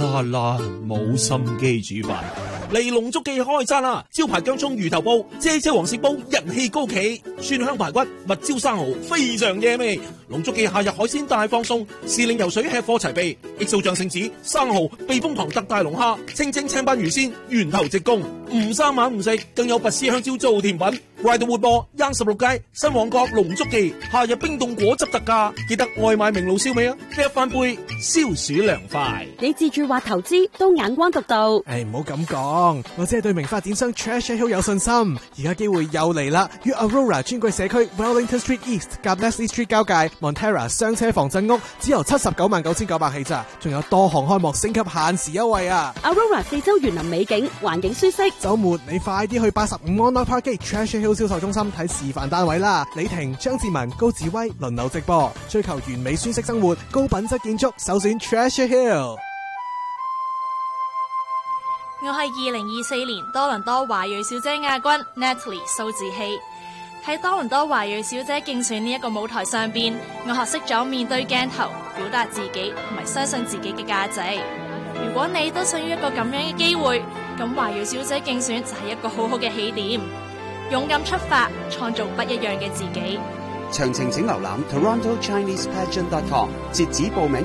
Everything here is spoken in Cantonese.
發爛，冇心機煮飯。嚟龍足記開餐啦！招牌薑蔥魚頭煲、啫喱黃鱔煲人氣高企，蒜香排骨、蜜椒生蠔非常惹味。龍足記夏日海鮮大放送，時令游水吃貨齊備，XO醬聖子、生蠔、避風塘特大龍蝦、清蒸青斑魚鮮、源頭直供，唔生猛唔食，更有拔絲香蕉做甜品。快到活播，16街新旺角龍足記夏日冰凍果汁特價，記得外賣名路燒味啊！啤一翻杯，消暑涼快。 你自住或投資都眼光獨到。 唔好咁講，我只係對名發展商 Treasure Hill 有信心。而家機會又嚟啦，於 Aurora 專櫃社區 Wellington Street East 夾 Leslie Street 交界 Montera 雙車防震屋，只由799900起咋，仲有多項開幕升級限時優惠啊 Aurora 四周園林美景，環境舒適。 週末你快啲去85安樂 Park Gate Treasure Hill 銷售中心睇示範單位啦！李婷、張志文、高志威輪流直播，追求完美舒適生活，高品質建築，首選 Treasure Hill。 我係2024年多倫多華裔小姐亞軍 Natalie 蘇志希。喺多倫多華裔小姐競選呢一個舞台上邊，我學識咗面對鏡頭，表達自己同埋相信自己嘅價值。如果你都想要一個咁樣嘅機會，咁華裔小姐競選就係一個好好嘅起點。勇敢出發，創造不一樣嘅自己。 詳情請瀏覽 TorontoChinesePageant.com， 截止報名